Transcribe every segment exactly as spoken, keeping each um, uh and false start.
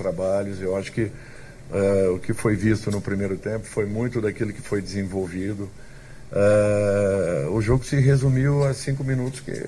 trabalhos. Eu acho que uh, o que foi visto no primeiro tempo foi muito daquilo que foi desenvolvido. Uh, o jogo se resumiu a cinco minutos que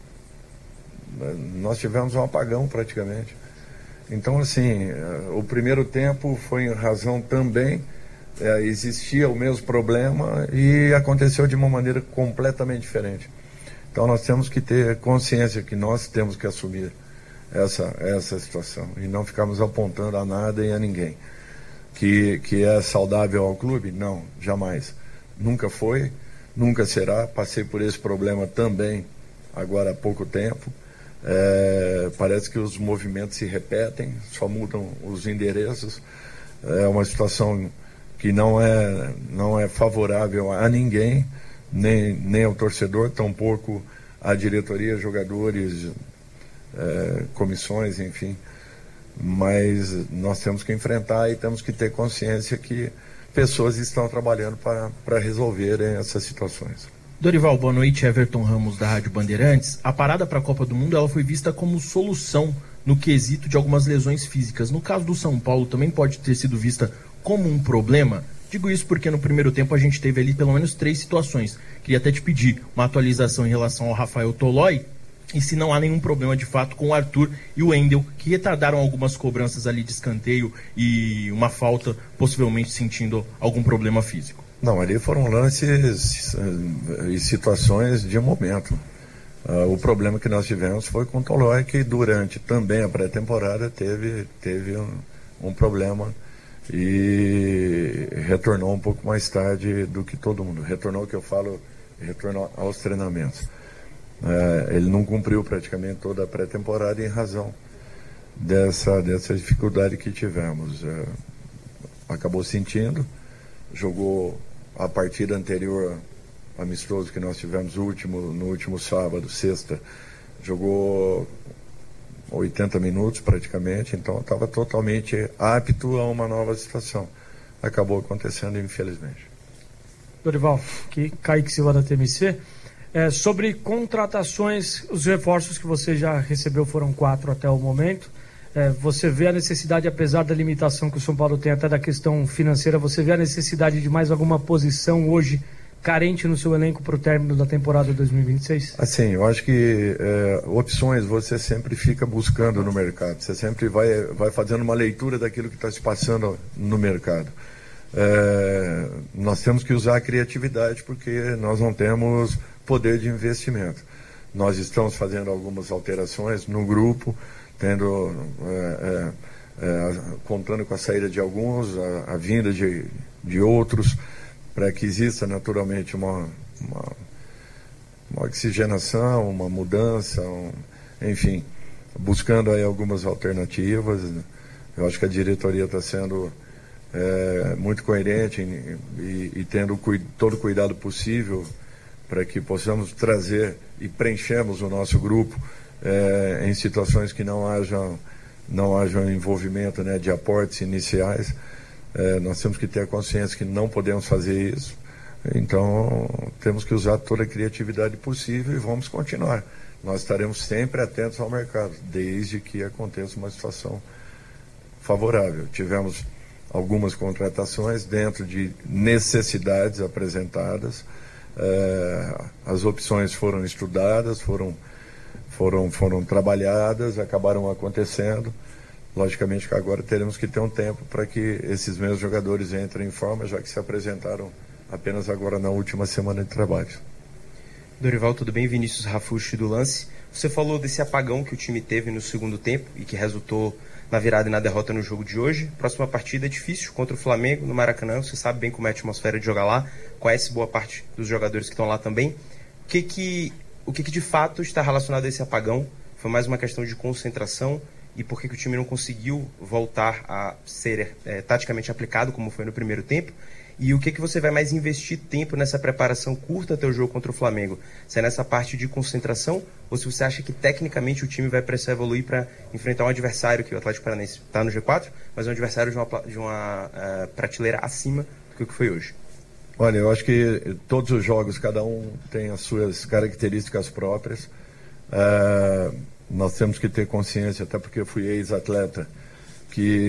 nós tivemos um apagão praticamente. Então, assim, uh, o primeiro tempo foi em razão também, uh, existia o mesmo problema e aconteceu de uma maneira completamente diferente. Então nós temos que ter consciência que nós temos que assumir essa, essa situação e não ficarmos apontando a nada e a ninguém. Que, que é saudável ao clube? Não, jamais. Nunca foi, nunca será. Passei por esse problema também agora há pouco tempo. É, parece que os movimentos se repetem, só mudam os endereços. É uma situação que não é, não é favorável a ninguém, nem, nem ao torcedor, tampouco à diretoria, jogadores, é, comissões, enfim. Mas nós temos que enfrentar e temos que ter consciência que pessoas estão trabalhando para, para resolverem essas situações. Dorival, boa noite. Everton Ramos, da Rádio Bandeirantes. A parada para a Copa do Mundo ela foi vista como solução no quesito de algumas lesões físicas. No caso do São Paulo, também pode ter sido vista como um problema? Digo isso porque no primeiro tempo a gente teve ali pelo menos três situações. Queria até te pedir uma atualização em relação ao Rafael Tolói e se não há nenhum problema de fato com o Arthur e o Wendel, que retardaram algumas cobranças ali de escanteio e uma falta, possivelmente sentindo algum problema físico. Não, ali foram lances e situações de momento. Uh, o problema que nós tivemos foi com o Tolói, que durante também a pré-temporada teve, teve um, um problema e retornou um pouco mais tarde do que todo mundo. Retornou, que eu falo, retornou aos treinamentos. Uh, ele não cumpriu praticamente toda a pré-temporada em razão dessa, dessa dificuldade que tivemos. Uh, acabou sentindo, jogou a partida anterior, amistoso que nós tivemos último, no último sábado, sexta, jogou oitenta minutos praticamente, então estava totalmente apto a uma nova situação. Acabou acontecendo, infelizmente. Dorival, aqui Kaique Silva da T M C. É, sobre contratações, os reforços que você já recebeu foram quatro até o momento. É, você vê a necessidade, apesar da limitação que o São Paulo tem até da questão financeira, você vê a necessidade de mais alguma posição hoje carente no seu elenco para o término da temporada dois mil e vinte e seis? Assim, eu acho que é, opções você sempre fica buscando no mercado, você sempre vai, vai fazendo uma leitura daquilo que está se passando no mercado. É, nós temos que usar a criatividade porque nós não temos poder de investimento. Nós estamos fazendo algumas alterações no grupo, tendo é, é, é, contando com a saída de alguns, a, a vinda de, de outros, para que exista naturalmente uma, uma, uma oxigenação, uma mudança, um, enfim, buscando aí algumas alternativas. Eu acho que a diretoria está sendo é, muito coerente e, e, e tendo cu, todo o cuidado possível para que possamos trazer e preenchemos o nosso grupo É, em situações que não haja não haja envolvimento, né, de aportes iniciais. É, nós temos que ter a consciência que não podemos fazer isso, então temos que usar toda a criatividade possível e vamos continuar. Nós estaremos sempre atentos ao mercado, desde que aconteça uma situação favorável. Tivemos algumas contratações dentro de necessidades apresentadas, é, as opções foram estudadas, foram Foram, foram trabalhadas, acabaram acontecendo. Logicamente que agora teremos que ter um tempo para que esses mesmos jogadores entrem em forma, já que se apresentaram apenas agora na última semana de trabalho. Dorival, tudo bem? Vinícius Rafucci do Lance. Você falou desse apagão que o time teve no segundo tempo e que resultou na virada e na derrota no jogo de hoje. Próxima partida é difícil contra o Flamengo no Maracanã. Você sabe bem como é a atmosfera de jogar lá, conhece boa parte dos jogadores que estão lá também. O que que O que, que de fato está relacionado a esse apagão? Foi mais uma questão de concentração? E por que, que o time não conseguiu voltar a ser é, taticamente aplicado como foi no primeiro tempo? E o que, que você vai mais investir tempo nessa preparação curta até o jogo contra o Flamengo? Se é nessa parte de concentração ou se você acha que tecnicamente o time vai precisar evoluir para enfrentar um adversário que o Atlético Paranaense está no G quatro, mas um adversário de uma, de uma uh, prateleira acima do que o que foi hoje? Olha, eu acho que todos os jogos, cada um tem as suas características próprias. Uh, nós temos que ter consciência, até porque eu fui ex-atleta, que